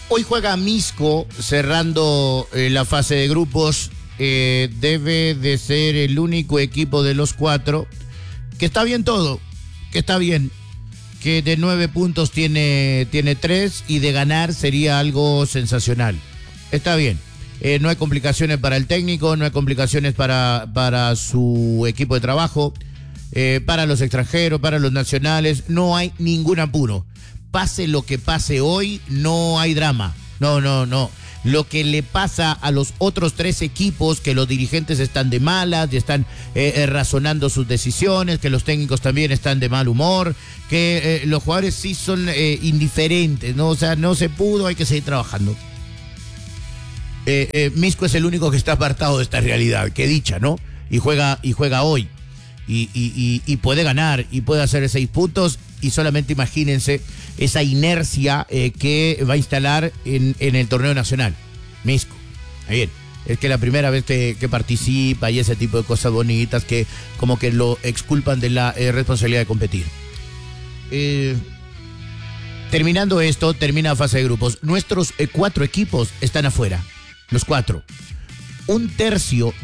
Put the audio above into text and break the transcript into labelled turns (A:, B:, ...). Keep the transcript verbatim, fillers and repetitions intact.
A: Hoy juega Misco cerrando eh, la fase de grupos. Eh, debe de ser el único equipo de los cuatro que está bien todo, que está bien, que de nueve puntos tiene, tiene tres y de ganar sería algo sensacional. Está bien. Eh, no hay complicaciones para el técnico, no hay complicaciones para, para su equipo de trabajo, eh, para los extranjeros, para los nacionales. No hay ningún apuro. Pase lo que pase hoy, no hay drama. No, no, no. Lo que le pasa a los otros tres equipos, que los dirigentes están de malas, están eh, eh, razonando sus decisiones, que los técnicos también están de mal humor, que eh, los jugadores sí son eh, indiferentes, ¿no? O sea, no se pudo, hay que seguir trabajando. Eh, eh, Misco es el único que está apartado de esta realidad, qué dicha, ¿no? Y juega, y juega hoy. Y, y, y, y puede ganar, y puede hacer seis puntos, y solamente imagínense esa inercia eh, que va a instalar en, en el torneo nacional. Misco. Bien. Es que la primera vez que, que participa y ese tipo de cosas bonitas que como que lo exculpan de la eh, responsabilidad de competir. Eh, terminando esto, termina la fase de grupos. Nuestros eh, cuatro equipos están afuera. Los cuatro. Un tercio